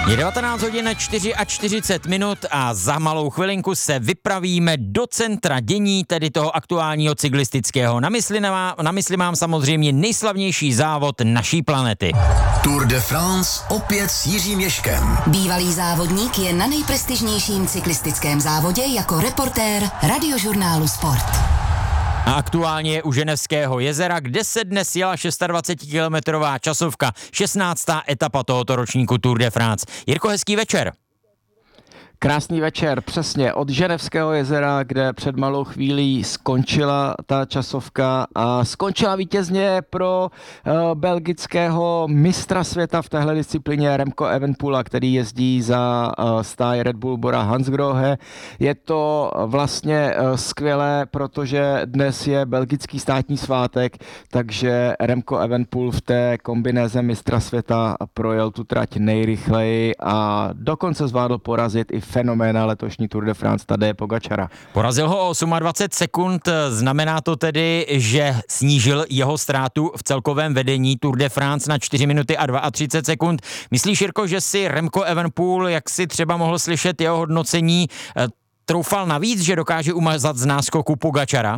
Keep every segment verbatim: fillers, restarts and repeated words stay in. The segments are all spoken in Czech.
Je devatenáct hodin čtyřicet čtyři minut a za malou chvilinku se vypravíme do centra dění, tedy toho aktuálního cyklistického. Na mysli, nemá, na mysli mám samozřejmě nejslavnější závod naší planety. Tour de France opět s Jiřím Ježkem. Bývalý závodník je na nejprestižnějším cyklistickém závodě jako reportér Radiožurnálu Sport. A aktuálně je u Ženevského jezera, kde se dnes jela dvacetišestikilometrová časovka, šestnáctá etapa tohoto ročníku Tour de France. Jirko, hezký večer. Krásný večer, přesně, od Ženevského jezera, kde před malou chvílí skončila ta časovka a skončila vítězně pro uh, belgického mistra světa v téhle disciplíně Remco Evenepoela, který jezdí za uh, stáj Red Bull Bora Hansgrohe. Je to vlastně uh, skvělé, protože dnes je belgický státní svátek, takže Remco Evenepoel v té kombinéze mistra světa projel tu trať nejrychleji a dokonce zvládl porazit i fenoména letošní Tour de France Tadeje Pogačara. Porazil ho o dvacet osm sekund, znamená to tedy, že snížil jeho ztrátu v celkovém vedení Tour de France na čtyři minuty a třicet dva sekund. Myslíš, Jirko, že si Remco Evenepoel, jak si třeba mohl slyšet jeho hodnocení, troufal navíc, že dokáže umazat z náskoku Pogačara?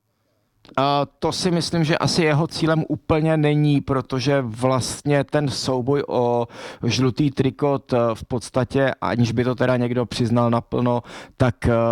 A to si myslím, že asi jeho cílem úplně není, protože vlastně ten souboj o žlutý trikot v podstatě, aniž by to teda někdo přiznal naplno, tak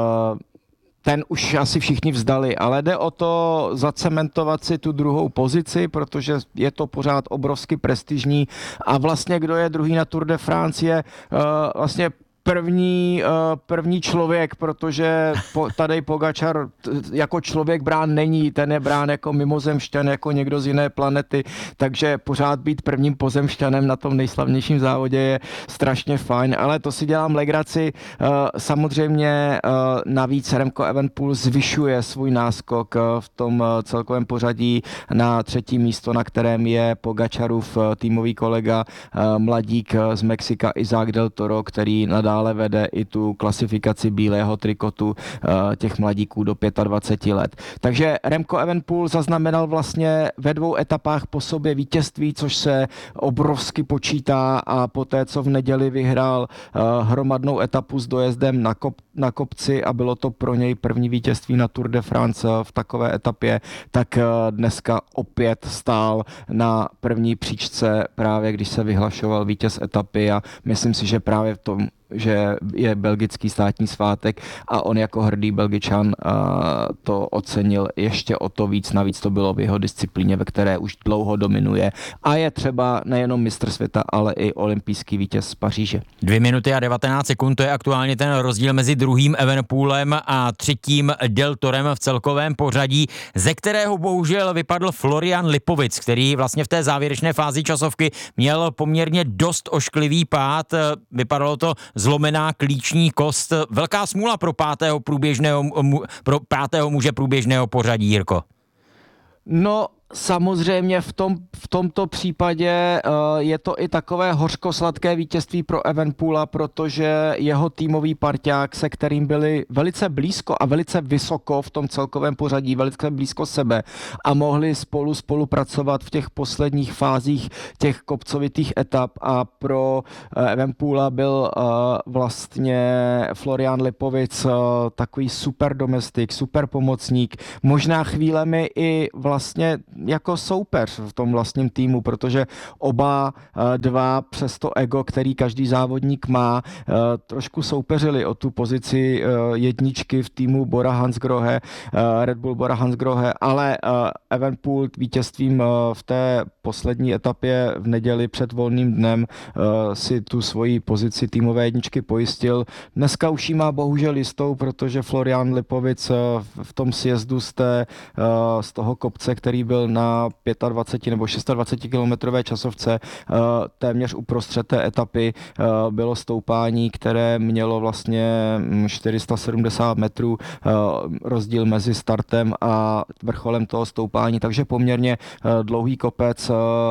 ten už asi všichni vzdali, ale jde o to zacementovat si tu druhou pozici, protože je to pořád obrovsky prestižní a vlastně kdo je druhý na Tour de France je uh, vlastně První, první člověk, protože Tadej Pogačar jako člověk brán není, ten je brán jako mimozemšťan, jako někdo z jiné planety, takže pořád být prvním pozemšťanem na tom nejslavnějším závodě je strašně fajn, ale to si dělám legraci. Samozřejmě navíc Remco Evenepoel zvyšuje svůj náskok v tom celkovém pořadí na třetí místo, na kterém je Pogačarův týmový kolega mladík z Mexika Isaac del Toro, který nadal ale vede i tu klasifikaci bílého trikotu těch mladíků do dvacet pět let. Takže Remco Evenepoel zaznamenal vlastně ve dvou etapách po sobě vítězství, což se obrovsky počítá a poté, co v neděli vyhrál hromadnou etapu s dojezdem na, kop, na kopci a bylo to pro něj první vítězství na Tour de France v takové etapě, tak dneska opět stál na první příčce právě když se vyhlašoval vítěz etapy a myslím si, že právě v tom, že je belgický státní svátek a on jako hrdý Belgičan to ocenil ještě o to víc. Navíc to bylo v jeho disciplíně, ve které už dlouho dominuje a je třeba nejenom mistr světa, ale i olympijský vítěz z Paříže. Dvě minuty a devatenáct sekund, to je aktuálně ten rozdíl mezi druhým Evenepoelem a třetím Del Torem v celkovém pořadí, ze kterého bohužel vypadl Florian Lipovic, který vlastně v té závěrečné fázi časovky měl poměrně dost ošklivý pád. Vypadalo to zlomená klíční kost. Velká smůla pro pátého, průběžného, pro pátého muže průběžného pořadí, Jirko. No, samozřejmě v, tom, v tomto případě uh, je to i takové hořkosladké vítězství pro Evenepoela, protože jeho týmový parťák, se kterým byli velice blízko a velice vysoko v tom celkovém pořadí, velice blízko sebe a mohli spolu spolupracovat v těch posledních fázích těch kopcovitých etap a pro uh, Evenepoela byl uh, vlastně Florian Lipovic uh, takový super domestik, super pomocník, možná chvílemi i vlastně jako soupeř v tom vlastním týmu, protože oba dva přes to ego, který každý závodník má, trošku soupeřili o tu pozici jedničky v týmu Bora Hansgrohe, Red Bull Bora Hansgrohe, ale Evenepoel vítězstvím v té poslední etapě v neděli před volným dnem si tu svoji pozici týmové jedničky pojistil. Dneska už ji má bohužel jistou, protože Florian Lipovic v tom sjezdu z, té, z toho kopce, který byl na dvacet pět nebo dvacet šest kilometrové časovce, téměř uprostřed té etapy bylo stoupání, které mělo vlastně čtyři sta sedmdesát metrů rozdíl mezi startem a vrcholem toho stoupání, takže poměrně dlouhý kopec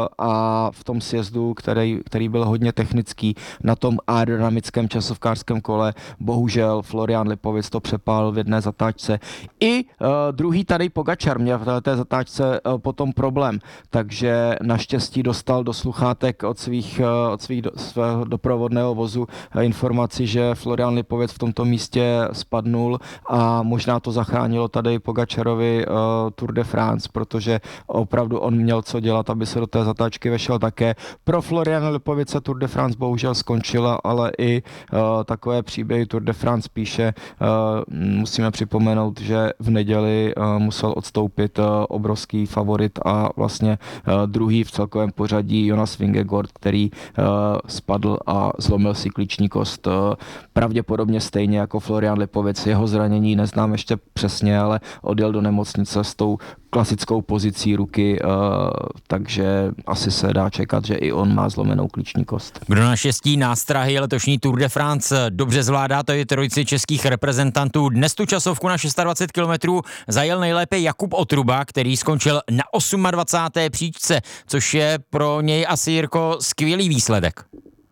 a v tom sjezdu, který, který byl hodně technický, na tom aerodynamickém časovkářském kole, bohužel Florian Lipovic to přepálil v jedné zatáčce. I druhý Tadej Pogačar měl v té zatáčce potom problém. Takže naštěstí dostal do sluchátek od svých, od svých do, svého doprovodného vozu informaci, že Florian Lipovec v tomto místě spadnul a možná to zachránilo tady Pogačarovi uh, Tour de France, protože opravdu on měl co dělat, aby se do té zatáčky vešel také. Pro Floriana Lipovice Tour de France bohužel skončila, ale i uh, takové příběhy Tour de France píše. Uh, musíme připomenout, že v neděli uh, musel odstoupit uh, obrovský favorit a vlastně uh, druhý v celkovém pořadí Jonas Vingegaard, který uh, spadl a zlomil si klíční kost. Uh, pravděpodobně stejně jako Florian Lipovic. Jeho zranění neznám ještě přesně, ale odjel do nemocnice s tou klasickou pozicí ruky, uh, takže asi se dá čekat, že i on má zlomenou klíční kost. Kdo naštěstí nástrahy letošní Tour de France dobře zvládá, to je trojici českých reprezentantů. Dnes tu časovku na dvacet šest kilometrů zajel nejlépe Jakub Otruba, který skončil na dvacáté osmé příčce, což je pro něj asi, Jirko, skvělý výsledek.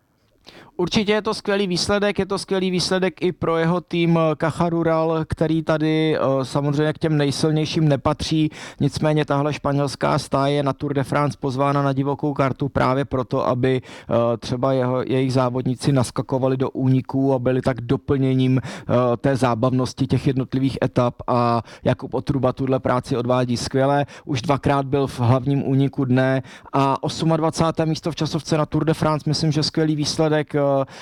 Určitě je to skvělý výsledek, je to skvělý výsledek i pro jeho tým Caja Rural, který tady samozřejmě k těm nejsilnějším nepatří, nicméně tahle španělská stáje je na Tour de France pozvána na divokou kartu právě proto, aby třeba jeho, jejich závodníci naskakovali do úniků a byli tak doplněním té zábavnosti těch jednotlivých etap a Jakub Otruba tuhle práci odvádí skvěle, už dvakrát byl v hlavním úniku dne a dvacáté osmé místo v časovce na Tour de France, myslím, že skvělý výsledek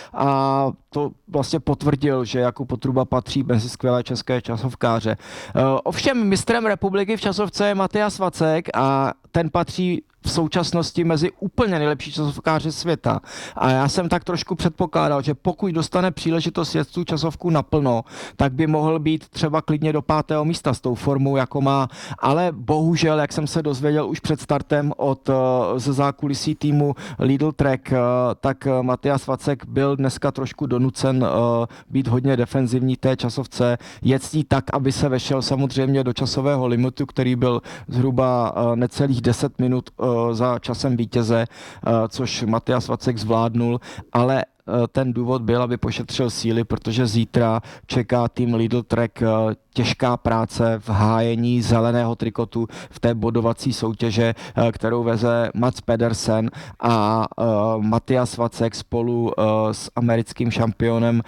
a to vlastně potvrdil, že Jakub Otruba patří mezi skvělé české časovkáře. Ovšem mistrem republiky v časovce je Matyáš Vacek a ten patří v současnosti mezi úplně nejlepší časovkáře světa. A já jsem tak trošku předpokládal, že pokud dostane příležitost jet tu časovku naplno, tak by mohl být třeba klidně do pátého místa s tou formou, jako má. Ale bohužel, jak jsem se dozvěděl už před startem od ze zákulisí týmu Lidl Trek, tak Matyáš Vacek byl dneska trošku donucen být hodně defenzivní té časovce, jet s ní tak, aby se vešel samozřejmě do časového limitu, který byl zhruba necelých deset minut za časem vítěze, což Matyáš Vacek zvládnul, ale ten důvod byl, aby pošetřil síly, protože zítra čeká tým Lidl Trek těžká práce v hájení zeleného trikotu v té bodovací soutěže, kterou veze Mats Pedersen a Matyáš Vacek spolu s americkým šampionem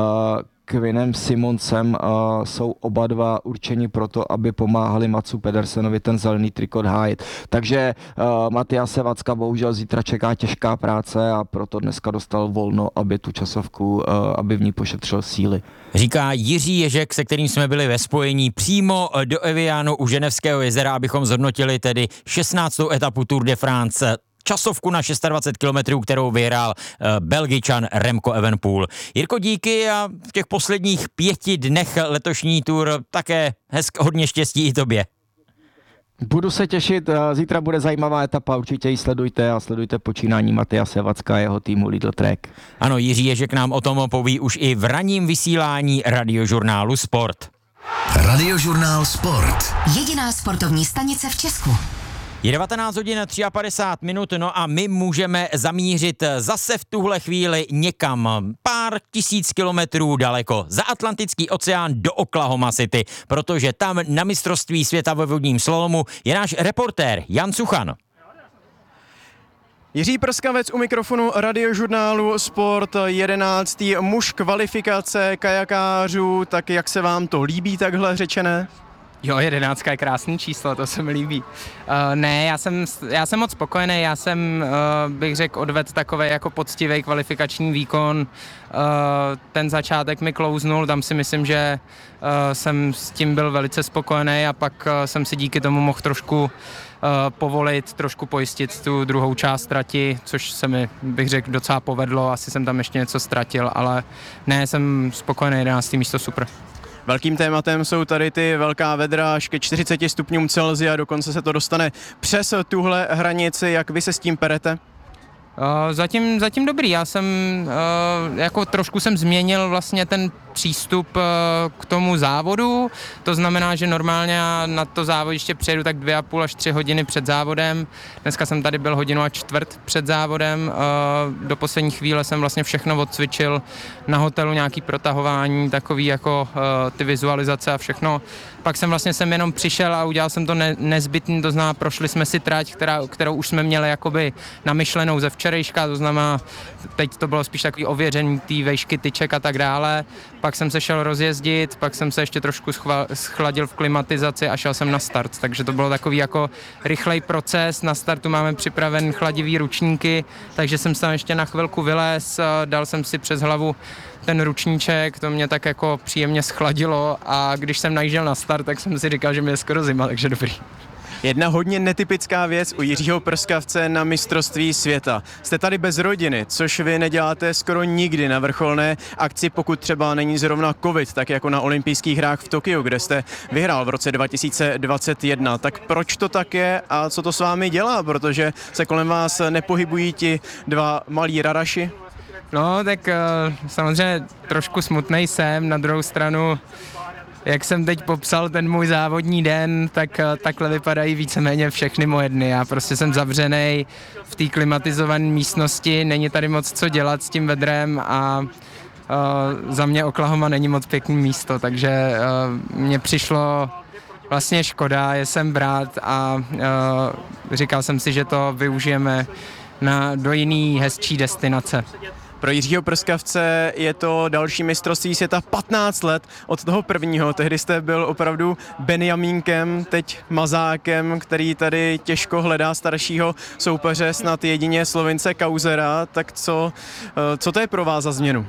Quinnem Simonsem uh, jsou oba dva určeni proto, aby pomáhali Matsu Pedersenovi ten zelený trikot hájit. Takže uh, Matyáše Vacka bohužel zítra čeká těžká práce a proto dneska dostal volno, aby tu časovku, uh, aby v ní pošetřil síly. Říká Jiří Ježek, se kterým jsme byli ve spojení přímo do Evianu u Ženevského jezera, abychom zhodnotili tedy šestnáctou etapu Tour de France. Časovku na dvacet šest kilometrů, kterou vyhrál uh, Belgičan Remco Evenepoel. Jirko, díky a v těch posledních pěti dnech letošní Tour také hezk, hodně štěstí i tobě. Budu se těšit, zítra bude zajímavá etapa, určitě ji sledujte a sledujte počínání Matyáše Vacka a jeho týmu Lidl Trek. Ano, Jiří Ježek nám o tom poví už i v ranním vysílání Radiožurnálu Sport. Radiožurnál Sport. Jediná sportovní stanice v Česku. Je devatenáct hodin padesát tři minut, no a my můžeme zamířit zase v tuhle chvíli někam pár tisíc kilometrů daleko za Atlantický oceán do Oklahoma City, protože tam na mistrovství světa ve vodním slalomu je náš reportér Jan Suchan. Jiří Prskavec u mikrofonu Radiožurnálu Sport, jedenáctý muž kvalifikace kajakářů, tak jak se vám to líbí takhle řečené? Jo, jedenáctka je krásný číslo, to se mi líbí. Uh, ne, já jsem, já jsem moc spokojený, já jsem, uh, bych řekl, odvedl takovej jako poctivý kvalifikační výkon. Uh, ten začátek mi klouznul, tam si myslím, že uh, jsem s tím byl velice spokojený a pak uh, jsem si díky tomu mohl trošku uh, povolit, trošku pojistit tu druhou část trati, což se mi, bych řekl, docela povedlo, asi jsem tam ještě něco ztratil, ale ne, jsem spokojený, jedenácté místo, super. Velkým tématem jsou tady ty velká vedra až ke čtyřiceti stupňům Celsia, dokonce se to dostane přes tuhle hranici. Jak vy se s tím perete? Uh, zatím, zatím dobrý, já jsem uh, jako trošku jsem změnil vlastně ten přístup k tomu závodu, to znamená, že normálně já na to závodiště přijedu tak dvě a půl až tři hodiny před závodem. Dneska jsem tady byl hodinu a čtvrt před závodem, do poslední chvíle jsem vlastně všechno odcvičil na hotelu, nějaký protahování, takový jako ty vizualizace a všechno. Pak jsem vlastně sem jenom přišel a udělal jsem to ne- nezbytný, to znamená, prošli jsme si trať, která, kterou už jsme měli jakoby namyšlenou ze včerejška, to znamená, teď to bylo spíš takový ověření té vejšky tyček a tak dále. Pak jsem se šel rozjezdit, pak jsem se ještě trošku schva- schladil v klimatizaci a šel jsem na start, takže to bylo takový jako rychlej proces. Na startu máme připraven chladivý ručníky, takže jsem tam ještě na chvilku vylez, dal jsem si přes hlavu ten ručníček, to mě tak jako příjemně schladilo a když jsem najížděl na start, tak jsem si říkal, že mi je skoro zima, takže dobrý. Jedna hodně netypická věc u Jiřího Prskavce na mistrovství světa. Jste tady bez rodiny, což vy neděláte skoro nikdy na vrcholné akci, pokud třeba není zrovna covid, tak jako na olympijských hrách v Tokiu, kde jste vyhrál v roce dva tisíce dvacet jedna. Tak proč to tak je a co to s vámi dělá? Protože se kolem vás nepohybují ti dva malí raraši? No, tak uh, samozřejmě trošku smutnej jsem, na druhou stranu, jak jsem teď popsal ten můj závodní den, tak uh, takhle vypadají víceméně všechny moje dny. Já prostě jsem zavřenej v té klimatizované místnosti, není tady moc co dělat s tím vedrem a uh, za mě Oklahoma není moc pěkný místo, takže uh, mně přišlo vlastně škoda, je sem brát a uh, říkal jsem si, že to využijeme na, do jiný hezčí destinace. Pro Jiřího Prskavce je to další mistrovství světa patnáct let od toho prvního. Tehdy jste byl opravdu Benjamínkem, teď Mazákem, který tady těžko hledá staršího soupeře, snad jedině Slovince Kauzera. Tak co, co to je pro vás za změnu?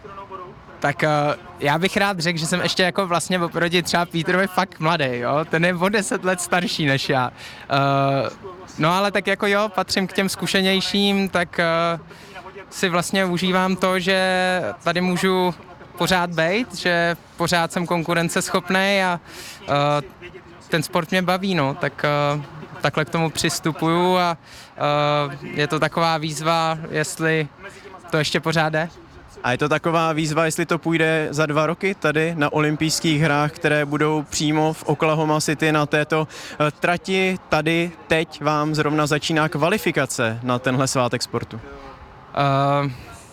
Tak uh, já bych rád řekl, že jsem ještě jako vlastně oproti třeba Pítrovi fakt mladý, jo? Ten je o deset let starší než já. Uh, no ale tak jako jo, patřím k těm zkušenějším, tak uh, si vlastně užívám to, že tady můžu pořád bejt, že pořád jsem konkurenceschopnej a uh, ten sport mě baví, no, tak uh, takhle k tomu přistupuju a uh, je to taková výzva, jestli to ještě pořád jde. A je to taková výzva, jestli to půjde za dva roky tady na olympijských hrách, které budou přímo v Oklahoma City na této trati. Tady teď vám zrovna začíná kvalifikace na tenhle svátek sportu. Uh,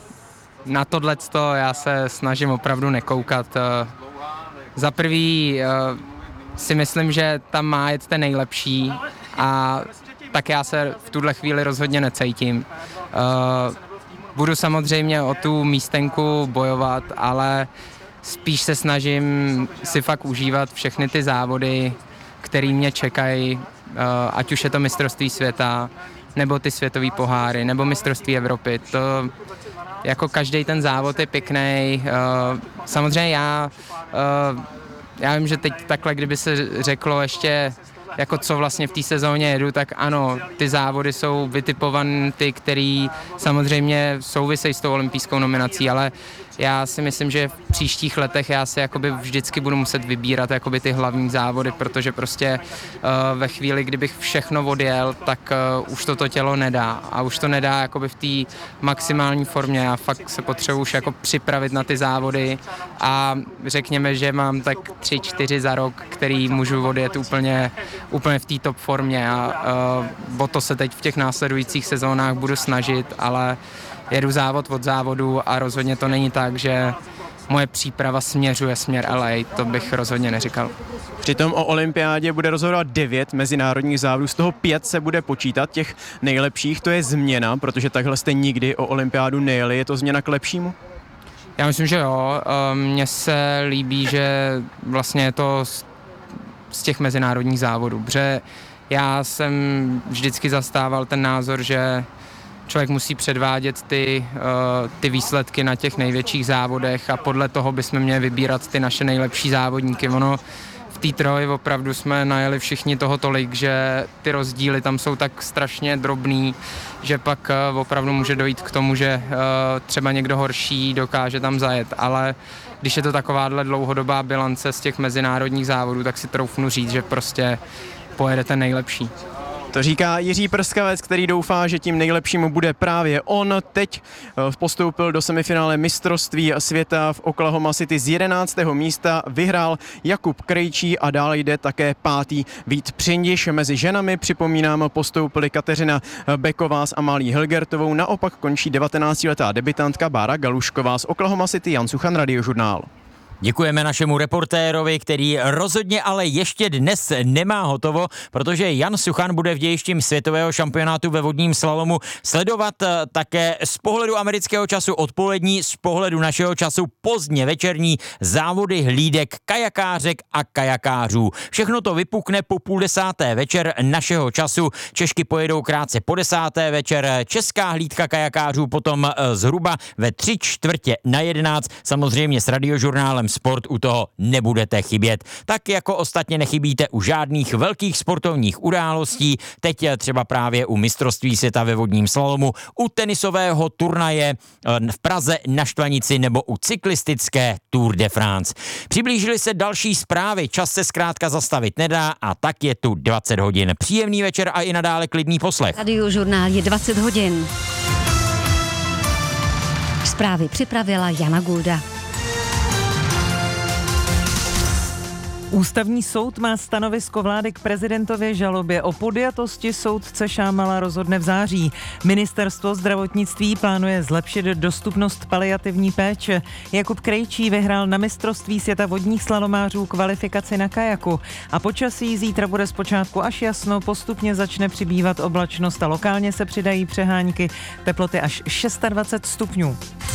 na tohleto já se snažím opravdu nekoukat. Uh, za prvý uh, si myslím, že tam má jet ten nejlepší a tak já se v tuhle chvíli rozhodně necítím. Uh, budu samozřejmě o tu místenku bojovat, ale spíš se snažím si fakt užívat všechny ty závody, které mě čekají, uh, ať už je to mistrovství světa, nebo ty světový poháry, nebo mistrovství Evropy. To jako každý ten závod je pěkný. Uh, samozřejmě já, uh, já vím, že teď takhle, kdyby se řeklo ještě jako co vlastně v té sezóně jedu, tak ano, ty závody jsou vytipované, ty, který samozřejmě souvisejí s tou olympijskou nominací, ale já si myslím, že v příštích letech já si jakoby vždycky budu muset vybírat jakoby ty hlavní závody, protože prostě uh, ve chvíli, kdybych všechno odjel, tak uh, už to to tělo nedá a už to nedá jakoby v té maximální formě. Já fakt se potřebuji už jako připravit na ty závody a řekněme, že mám tak tři, čtyři za rok, který můžu odjet úplně, úplně v té top formě a uh, o to se teď v těch následujících sezónách budu snažit, ale jedu závod od závodu a rozhodně to není tak, že moje příprava směřuje směr L A, to bych rozhodně neříkal. Přitom o olympiádě bude rozhodovat devět mezinárodních závodů, z toho pět se bude počítat těch nejlepších, to je změna, protože takhle jste nikdy o olympiádu nejeli, je to změna k lepšímu? Já myslím, že jo, mně se líbí, že vlastně je to z těch mezinárodních závodů, protože já jsem vždycky zastával ten názor, že člověk musí předvádět ty, uh, ty výsledky na těch největších závodech a podle toho bychom měli vybírat ty naše nejlepší závodníky. Ono v té troji opravdu jsme najeli všichni toho tolik, že ty rozdíly tam jsou tak strašně drobný, že pak uh, opravdu může dojít k tomu, že uh, třeba někdo horší dokáže tam zajet, ale když je to takováhle dlouhodobá bilance z těch mezinárodních závodů, tak si troufnu říct, že prostě pojede ten nejlepší. To říká Jiří Prskavec, který doufá, že tím nejlepším bude právě on. Teď postoupil do semifinále mistrovství světa v Oklahoma City z jedenáctého místa. Vyhrál Jakub Krejčí a dále jde také pátý Vít Přindiš. Mezi ženami, připomínám, postoupili Kateřina Beková s Amálí Hilgertovou. Naopak končí devatenáctiletá debutantka Bára Galušková z Oklahoma City. Jan Suchan, Radiožurnál. Děkujeme našemu reportérovi, který rozhodně ale ještě dnes nemá hotovo, protože Jan Suchan bude v dějišti světového šampionátu ve vodním slalomu sledovat také z pohledu amerického času odpolední, z pohledu našeho času pozdně večerní závody hlídek kajakářek a kajakářů. Všechno to vypukne po půl desáté večer našeho času. Češky pojedou krátce po desáté večer, česká hlídka kajakářů potom zhruba ve tři čtvrtě na jedenáct, samozřejmě s Radiožurnálem Sport u toho nebudete chybět. Tak jako ostatně nechybíte u žádných velkých sportovních událostí, teď třeba právě u mistrovství světa ve vodním slalomu, u tenisového turnaje v Praze na Štvanici nebo u cyklistické Tour de France. Přiblížily se další zprávy, čas se zkrátka zastavit nedá a tak je tu dvacet hodin. Příjemný večer a i nadále klidný poslech. Radiožurnál je dvacet hodin. Zprávy připravila Jana Gulda. Ústavní soud má stanovisko vlády k prezidentově žalobě. O podjatosti soudce Šámala rozhodne v září. Ministerstvo zdravotnictví plánuje zlepšit dostupnost paliativní péče. Jakub Krejčí vyhrál na mistrovství světa vodních slalomářů kvalifikaci na kajaku. A počasí zítra bude zpočátku až jasno, postupně začne přibývat oblačnost a lokálně se přidají přehánky. Teploty až dvacet šest stupňů.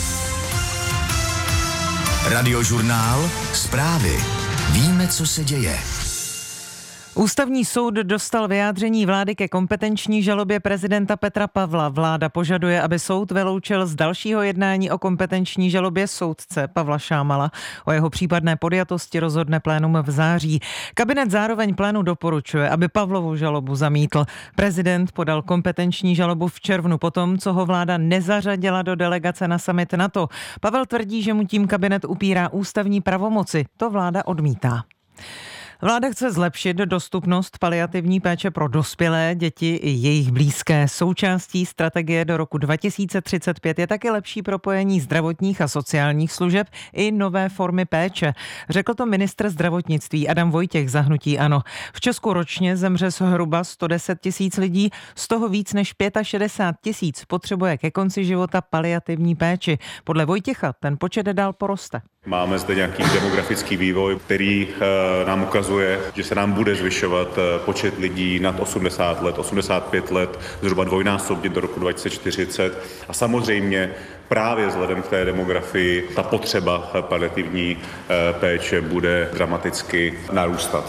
Radiožurnál, zprávy. Víme, co se děje. Ústavní soud dostal vyjádření vlády ke kompetenční žalobě prezidenta Petra Pavla. Vláda požaduje, aby soud vyloučil z dalšího jednání o kompetenční žalobě soudce Pavla Šámala. O jeho případné podjatosti rozhodne plénum v září. Kabinet zároveň plénu doporučuje, aby Pavlovu žalobu zamítl. Prezident podal kompetenční žalobu v červnu potom, co ho vláda nezařadila do delegace na summit NATO. Pavel tvrdí, že mu tím kabinet upírá ústavní pravomoci. To vláda odmítá. Vláda chce zlepšit dostupnost paliativní péče pro dospělé, děti i jejich blízké. Součástí strategie do roku dva tisíce třicet pět je také lepší propojení zdravotních a sociálních služeb i nové formy péče. Řekl to ministr zdravotnictví Adam Vojtěch za hnutí ANO. V Česku ročně zemře zhruba sto deset tisíc lidí, z toho víc než šedesát pět tisíc potřebuje ke konci života paliativní péči. Podle Vojtěcha ten počet dál poroste. Máme zde nějaký demografický vývoj, který e, nám ukazuje, že se nám bude zvyšovat e, počet lidí nad osmdesát let, osmdesát pět let, zhruba dvojnásobně do roku dva tisíce čtyřicet. A samozřejmě právě vzhledem k té demografii ta potřeba paliativní e, péče bude dramaticky narůstat.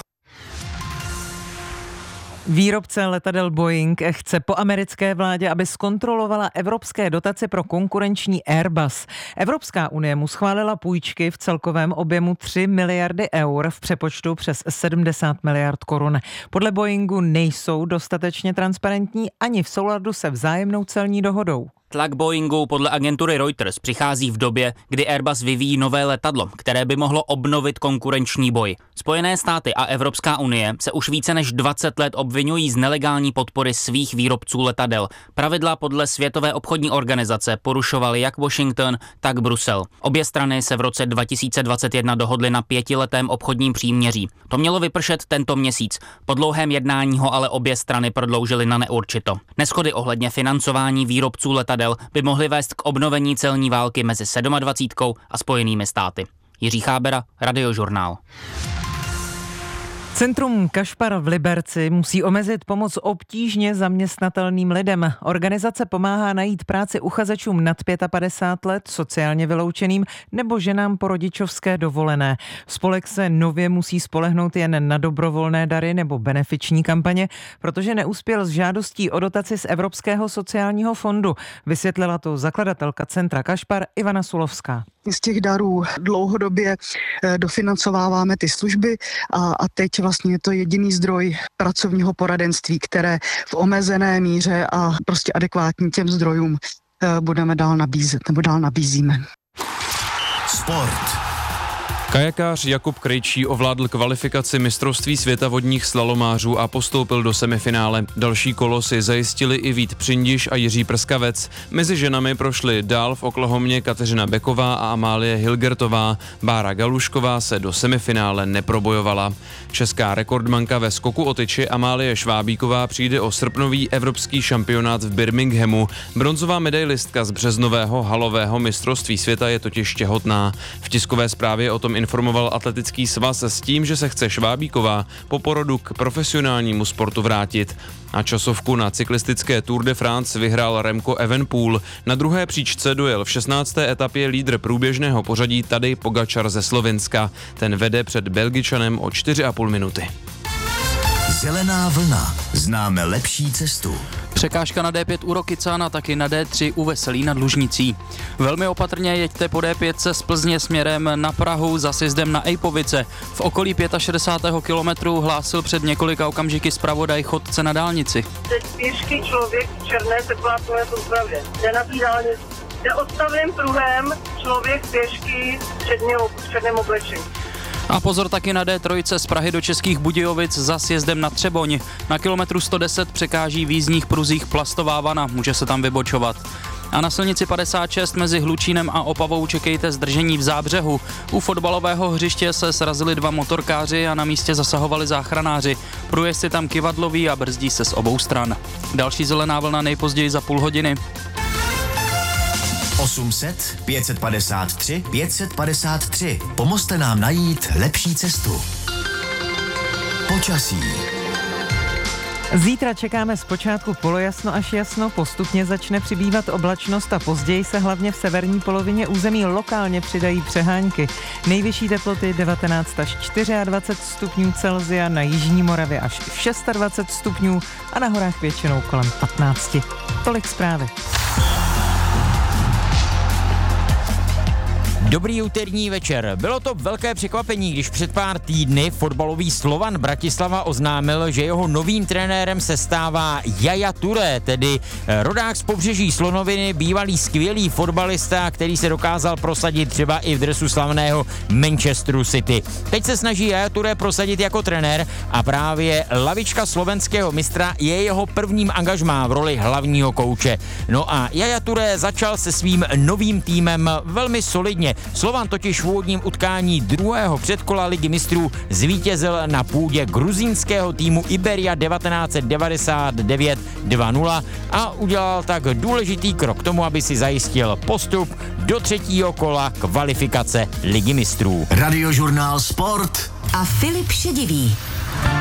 Výrobce letadel Boeing chce po americké vládě, aby zkontrolovala evropské dotace pro konkurenční Airbus. Evropská unie mu schválila půjčky v celkovém objemu tři miliardy eur, v přepočtu přes sedmdesát miliard korun. Podle Boeingu nejsou dostatečně transparentní ani v souladu se vzájemnou celní dohodou. Tlak Boeingu podle agentury Reuters přichází v době, kdy Airbus vyvíjí nové letadlo, které by mohlo obnovit konkurenční boj. Spojené státy a Evropská unie se už více než dvacet let obvinují z nelegální podpory svých výrobců letadel. Pravidla podle Světové obchodní organizace porušovaly jak Washington, tak Brusel. Obě strany se v roce dva tisíce dvacet jedna dohodly na pětiletém obchodním příměří. To mělo vypršet tento měsíc. Po dlouhém jednání ho ale obě strany prodloužily na neurčito. Neshody ohledně financování výrobců letadel by mohly vést k obnovení celní války mezi dvacítkou sedmi a Spojenými státy. Jiří Chábera, Radiožurnál. Centrum Kašpar v Liberci musí omezit pomoc obtížně zaměstnatelným lidem. Organizace pomáhá najít práci uchazečům nad padesát pět let, sociálně vyloučeným nebo ženám po rodičovské dovolené. Spolek se nově musí spolehnout jen na dobrovolné dary nebo benefiční kampaně, protože neuspěl s žádostí o dotaci z Evropského sociálního fondu. Vysvětlila to zakladatelka Centra Kašpar Ivana Sulovská. Z těch darů dlouhodobě dofinancováváme ty služby a, a teď vlastně je to jediný zdroj pracovního poradenství, které v omezené míře a prostě adekvátní těm zdrojům budeme dál nabízet nebo dál nabízíme. Sport. Kajakář Jakub Krejčí ovládl kvalifikaci mistrovství světa vodních slalomářů a postoupil do semifinále. Další kolo si zajistili i Vít Přindiš a Jiří Prskavec. Mezi ženami prošly dál v Oklahomě Kateřina Beková a Amálie Hilgertová. Bára Galušková se do semifinále neprobojovala. Česká rekordmanka ve skoku o tyči Amálie Švábíková přijde o srpnový evropský šampionát v Birminghamu. Bronzová medailistka z březnového halového mistrovství světa je totiž těhotná. V tiskové zprávě o tom informoval atletický svaz s tím, že se chce Švábíková po porodu k profesionálnímu sportu vrátit. A časovku na cyklistické Tour de France vyhrál Remco Evenepoel. Na druhé příčce dojel v šestnácté etapě lídr průběžného pořadí Tadej Pogačar ze Slovinska. Ten vede před Belgičanem o čtyři a půl minuty. Zelená vlna. Známe lepší cestu. Překážka na D pět u Rokycána, taky na D tři u Veselí nad Lužnicí. Velmi opatrně jeďte po D pět z Plzně směrem na Prahu za sjezdem na Ejpovice. V okolí šedesátého pátého kilometru hlásil před několika okamžiky zpravodaj chodce na dálnici. Teď pěšky člověk v černé teplátové soupravě. Jde na té dálnici. Jde odstavným pruhem člověk pěšky v černém, v černém oblečení. A pozor taky na D tři z Prahy do Českých Budějovic za sjezdem na Třeboň. Na kilometru sto deset překáží v jízdních pruzích plastová vana, může se tam vybočovat. A na silnici padesát šest mezi Hlučínem a Opavou čekejte zdržení v Zábřehu. U fotbalového hřiště se srazili dva motorkáři a na místě zasahovali záchranáři. Průjezd je tam kyvadlový a brzdí se z obou stran. Další zelená vlna nejpozději za půl hodiny. osm set, pět set padesát tři, pět set padesát tři. Pomozte nám najít lepší cestu. Počasí. Zítra čekáme zpočátku polojasno až jasno, postupně začne přibývat oblačnost a později se hlavně v severní polovině území lokálně přidají přehánky. Nejvyšší teploty devatenáct až dvacet čtyři stupňů Celsia, na jižní Moravě až dvacet šest stupňů a na horách většinou kolem patnáct. Tolik zprávy. Dobrý úterní večer. Bylo to velké překvapení, když před pár týdny fotbalový Slovan Bratislava oznámil, že jeho novým trenérem se stává Yaya Touré, tedy rodák z pobřeží Slonoviny, bývalý skvělý fotbalista, který se dokázal prosadit třeba i v dresu slavného Manchesteru City. Teď se snaží Yaya Touré prosadit jako trenér a právě lavička slovenského mistra je jeho prvním angažmá v roli hlavního kouče. No a Yaya Touré začal se svým novým týmem velmi solidně. Slovan totiž v úvodním utkání druhého předkola Ligy mistrů zvítězil na půdě gruzínského týmu Iberia devatenáct set devadesát devět dva nula a udělal tak důležitý krok k tomu, aby si zajistil postup do třetího kola kvalifikace Ligy mistrů. Radiožurnál Sport a Filip Šedivý.